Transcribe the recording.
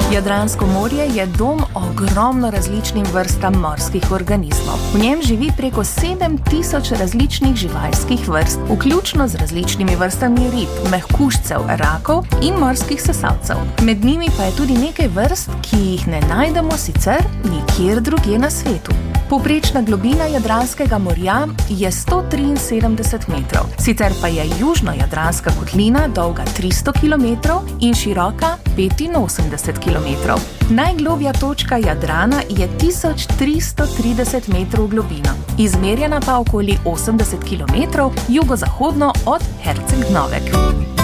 Jadransko morje je dom ogromno različnim vrstam morskih organizmov. V njem živi preko 7000 različnih živalskih vrst, vključno z različnimi vrstami rib, mehkužcev, rakov in morskih sesalcev. Med njimi pa je tudi nekaj vrst, ki jih ne najdemo sicer nikjer drugje na svetu. Povprečna globina Jadranskega morja je 173 metrov, sicer pa je južno-jadranska kotlina dolga 300 km in široka 85 km. Najglobja točka Jadrana je 1330 metrov globina, izmerjena pa okoli 80 km jugozahodno od Herceg Novek.